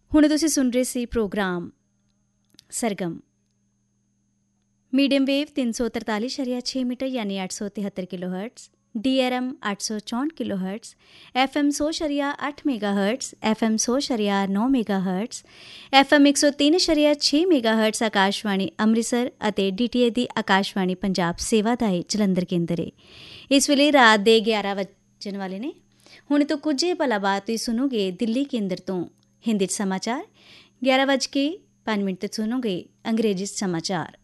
ਹੁਣ ਤੁਸੀਂ ਸੁਣ ਰਹੇ ਸੀ ਪ੍ਰੋਗਰਾਮ ਸਰਗਮ ਮੀਡੀਅਮ ਵੇਵ 343.6 ਮੀਟਰ ਯਾਨੀ 873 kilo hertz, DRM 864 kilo hertz, FM 100.8 mega hertz, FM 100.9 mega hertz, FM 103.6 mega hertz Akashvani Amritsar ਅਤੇ DTA ਦੀ ਆਕਾਸ਼ਵਾਣੀ ਪੰਜਾਬ ਸੇਵਾ ਦਾ ਇਹ ਜਲੰਧਰ ਕੇਂਦਰ ਹੈ। ਇਸ ਵੇਲੇ ਰਾਤ ਦੇ 11 ਵੱਜਣ ਵਾਲੇ ਨੇ। ਹੁਣ ਤੋਂ ਕੁਝ ਭਲਾ ਬਾਤ ਤੁਸੀਂ ਸੁਣੋਗੇ ਦਿੱਲੀ ਕੇਂਦਰ ਤੋਂ ਹਿੰਦੀ 'ਚ ਸਮਾਚਾਰ। 11:05 ਤੇ ਸੁਣੋਗੇ ਅੰਗਰੇਜ਼ੀ 'ਚ ਸਮਾਚਾਰ।